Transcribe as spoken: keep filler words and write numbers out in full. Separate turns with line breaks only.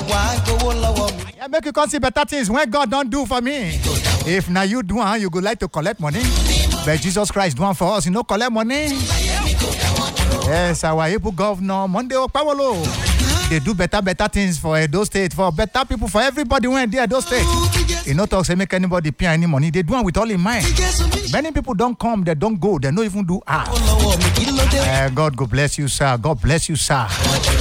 Yeah, make you come see better things when God don't do for me. If now you do one, you go like to collect money. But Jesus Christ do one for us, you know, collect money. Yes, our Ibu governor, Monday Okpawolo. They do better, better things for those states, for better people, for everybody when they are those states. You know, talk say make anybody pay any money. They do one with all in mind. Many people don't come, they don't go, they don't even do art. Uh, God go bless you, sir. God bless you, sir.